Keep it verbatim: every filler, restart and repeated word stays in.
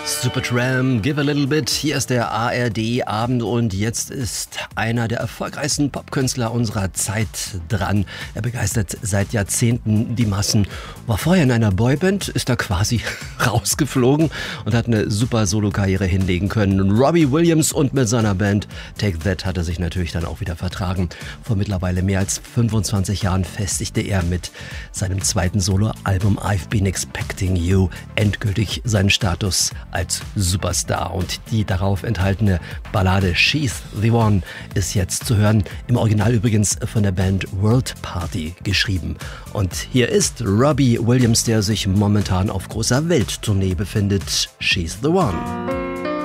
Supertramp, Give a Little Bit. Hier ist der A R D-Abend und jetzt ist einer der erfolgreichsten Popkünstler unserer Zeit dran. Er begeistert seit Jahrzehnten die Massen. War vorher in einer Boyband, ist da quasi rausgeflogen und hat eine super Solokarriere hinlegen können. Robbie Williams und mit seiner Band Take That hat er sich natürlich dann auch wieder vertragen. Vor mittlerweile mehr als fünfundzwanzig Jahren festigte er mit seinem zweiten Soloalbum I've Been Expecting You endgültig seinen Status als Superstar, und die darauf enthaltene Ballade She's the One ist jetzt zu hören, im Original übrigens von der Band World Party geschrieben. Und hier ist Robbie Williams, der sich momentan auf großer Welttournee befindet. She's the One.